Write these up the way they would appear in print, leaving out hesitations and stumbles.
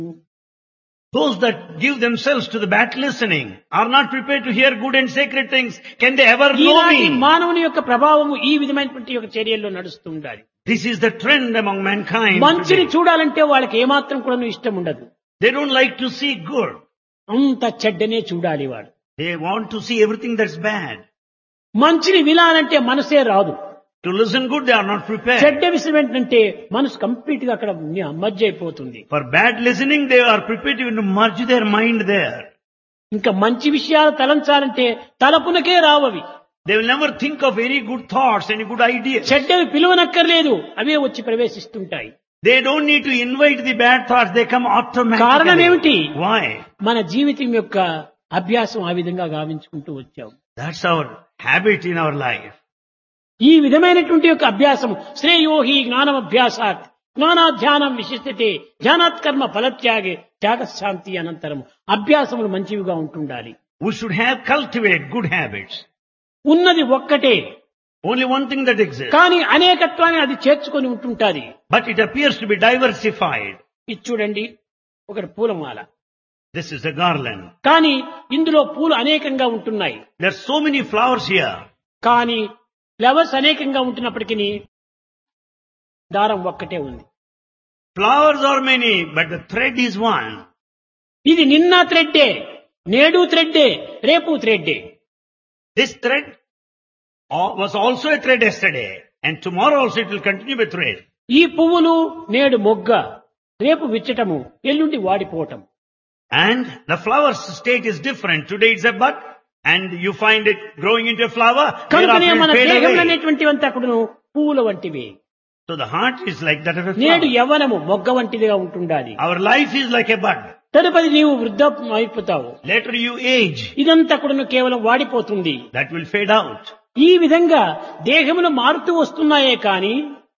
Those that give themselves to the bad listening are not prepared to hear good and sacred things. Can they ever know ఈనాటి me? మానవుని యొక్క ప్రభావము ఈ విధమైనటువంటి యొక్క చర్యల్లో నడుస్తూ ఉండాలి. This is the trend among mankind మంచిని today. చూడాలంటే వాళ్ళకి ఏమాత్రం కూడా ఇష్టం ఉండదు. They don't like to see good. అంత చెడ్డనే చూడాలి వాడు. They want to see everything that's bad. మంచిని వినాలంటే మనసే రాదు. To listen good, they are not prepared. చెడ్డ విషయం ఏంటంటే మనసు కంప్లీట్ గా అక్కడ మధ్య అయిపోతుంది. For bad listening, they are prepared to merge their mind there. ఇంకా మంచి విషయాలు తలంచాలంటే తలపునకే రావవి. They will never think of any good thoughts, any good ideas. చెడ్డవి పిలువనక్కర్లేదు, అవే వచ్చి ప్రవేశిస్తుంటాయి. They don't need to invite the bad thoughts, they come కారణం automatically. ఏమిటి? Why? మన జీవితం యొక్క అభ్యాసం ఆ విధంగా గావించుకుంటూ వచ్చాం. That's our habit in our life. ఈ విధమైనటువంటి యొక్క అభ్యాసం శ్రేయోహి జ్ఞానమభ్యాసాత్ జ్ఞానాధ్యానం విశిష్టతే ధ్యానాత్ కర్మ ఫలత్యాగే త్యాగశాంతి అనంతరం అభ్యాసములు మంచివిగా ఉంటుండాలి. We should have cultivate good habits. ఉన్నది ఒక్కటే, Only one thing that exists. కానీ అనేకత్వాన్ని అది చేర్చుకొని ఉంటుంటాది. But it appears to be diversified. ఇది చూడండి, ఒకటి పూలమాల, This is a garland. కానీ ఇందులో పూలు అనేకంగా ఉంటున్నాయి. There are so many flowers here. కానీ ఫ్లవర్స్ అనేకంగా ఉంటున్నప్పటికీ దారం ఒక్కటే ఉంది. Flowers are many, but the thread is one. ఇది నిన్న థ్రెడ్డే, నేడు థ్రెడ్డే, రేపు థ్రెడ్డే. This thread was also a thread yesterday, and tomorrow also it will continue with thread. ఈ పువ్వులు నేడు మొగ్గ, రేపు విచ్చటము, ఎల్లుండి వాడిపోవటం. And the flower's state is different. Today it's a bud, and you find it growing into a flower. కనుకనే Thereafter మన it fade దేహంలో away. అనేటువంటివంతా అక్కడను పువ్వుల వంటివి. So the heart is like that of a నేడు flower. యవ్వనము మొగ్గ వంటిదిగా ఉంటుండాలి. Our life is like a bud. తదుపరి నీవు వృద్ధాప్యం అయిపోతావు. Later you age. ఇదంతా కూడా కేవలం వాడిపోతుంది. That will fade out. ఈ విధంగా దేహములు మారుతూ వస్తున్నాయే కాని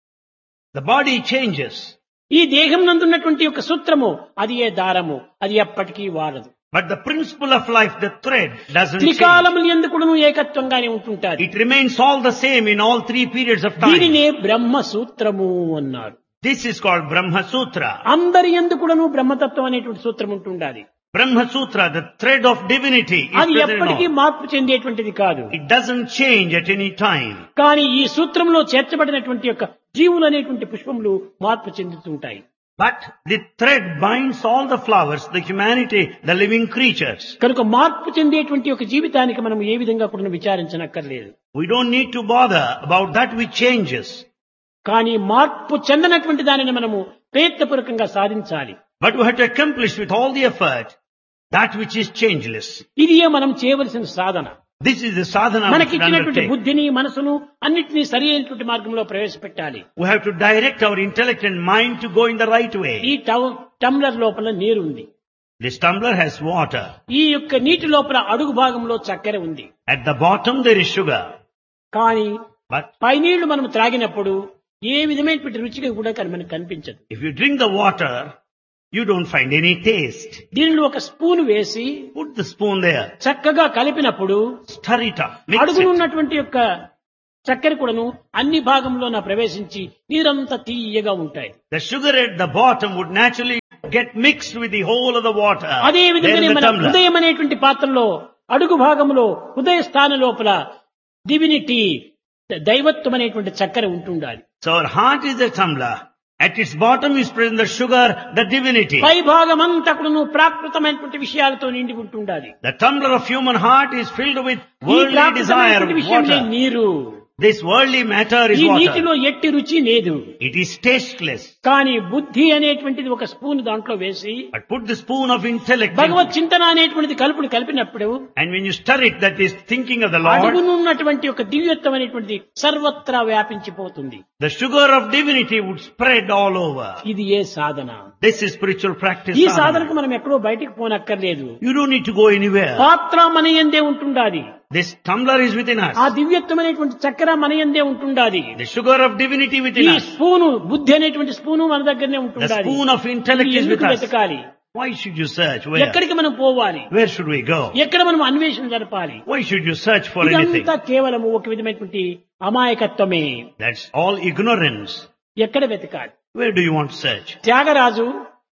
The body changes. ఈ దేహం నందున్నటువంటి యొక్క సూత్రము అది ఏ దారము, అది ఎప్పటికీ వాడదు. But the principle of life, the thread, doesn't change. త్రికాలములు ఎందుకును ఏకత్వంగానే ఉంటుంటారు. It remains all the same in all three periods of time. దీనినే బ్రహ్మ సూత్రము అన్నారు. This is called Brahma Sutra. అందరి ఎందుకును బ్రహ్మతత్వం అనేటువంటి సూత్రం ఉంటుండాలి. Brahma Sutra, the thread of divinity, is అది present in ఎప్పటికీ all. మార్పు చెందేటువంటిది కాదు. It doesn't change at any time. కానీ ఈ సూత్రంలో చేర్చబడినటువంటి యొక్క జీవులు అనేటువంటి పుష్పములు మార్పు చెందుతుంటాయి. But the thread binds all the flowers, the humanity, the living creatures. కనుక మార్పు చెందేటువంటి ఒక జీవితానికి మనం ఏ విధంగా కూడా విచారించనక్కర్లేదు. We don't need to bother about that which changes. కానీ మార్పు చెందనటువంటి దానిని మనము ప్రయత్నపూర్వకంగా సాధించాలి. But we have to accomplish with all the effort that which is changeless. ఇదియే మనం చేయవలసిన సాధన. This is the sadhana we మనకి should ఇచ్చినటువంటి undertake. బుద్ధిని మనసును అన్నిటినీ సరి అయినటువంటి మార్గంలో ప్రవేశపెట్టాలి. We have to direct our intellect and mind to go in the right ఈ way. టంబ్లర్ లోపల నీరు ఉంది. This tumbler has water. ఈ యొక్క నీటి లోపల అడుగు భాగంలో చక్కెర ఉంది. At the bottom there is sugar. కానీ But పై నీళ్లు మనం త్రాగినప్పుడు ఏ విధమైనటువంటి రుచిగా కూడా మనకు కనిపించదు. if you drink the water, you don't find any taste. దీనిలో ఒక స్పూన్ వేసి Put the spoon there. చక్కగా కలిపినప్పుడు Stir it up. Mix it. అడుగునున్నటువంటి యొక్క చక్కెర కూడాను అన్ని భాగంలో ప్రవేశించి నీరంతా తీయగా ఉంటాయి. The sugar at the bottom would naturally get mixed with the whole of the water. అదే There విధంగానే in the మన tumbler. హృదయం అనేటువంటి పాత్రలో అడుగు భాగంలో హృదయ స్థానం లోపల డివినిటీ దైవత్వం అనేటువంటి చక్కెర ఉంటుండాలి. So our heart is the tumbler. At its bottom is present the sugar, the divinity. పై భాగం అంతా కూడా ప్రాకృతమైనటువంటి విషయాలతో నిండి ఉంటుండాలి. The tumbler of human heart is filled with ఈ worldly desire, ప్రాకృతమైనటువంటి విషయమే water. నీరు. This worldly matter is ఈ water. నీటిలో ఎట్టి రుచి లేదు. It is tasteless. కానీ బుద్ధి అనేటువంటిది ఒక స్పూన్ దాంట్లో వేసి But put the spoon of intellect in Bhagwat it. చింతన అనేటువంటిది కలిపినప్పుడు And when you stir it, that is thinking of the Lord, అడుగునున్నటువంటి ఒక దివ్యత్వం అనేటువంటిది సర్వత్రా వ్యాపించిపోతుంది. the sugar of divinity would spread all over. ఇది ఏ సాధన? This is spiritual practice. ఈ sadhana. సాధనకు మనం ఎక్కడో బయటికి పోనక్కర్లేదు. You don't need to go anywhere. పాత్ర మన యందే ఉంటుండాలి. This tumbler is within ఆ us. దివ్యత్వం అనేటువంటి చక్కెర మన యందే ఉంటుండాలి. The sugar of divinity within ఈ us. స్పూను బుద్ధి అనేటువంటి స్పూను మన దగ్గరనే The ఉంటుండాలి. spoon of intellect is with ఎందుకు us. వెతకాలి? Why should you search? Where? ఎక్కడికి మనం పోవాలి? Where should we go? ఎక్కడ మనం అన్వేషణ జరపాలి? Why should you search for anything? ఇదంతా కేవలం ఒక విధమైనటువంటి అమాయకత్వమే. That's all ignorance. ఎక్కడ వెతకాలి? Where do you want to search? Tyagaraju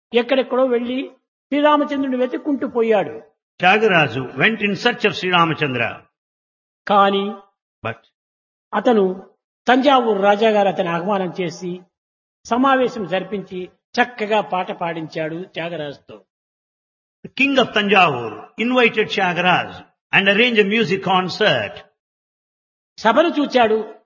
ఎక్కడెక్కడో వెళ్లి శ్రీరామచంద్రుని వెతుక్కుంటూ పోయాడు. Tyagaraja went in search of Sri Ramachandra. కానీ But అతను తంజావూరు రాజాగారు అతని ఆహ్వానం చేసి సమావేశం జరిపించి చక్కగా పాట పాడించాడు త్యాగరాజుతో. the king of Tanjavur invited Tyagaraja and arranged a music concert. సభను చూచాడు,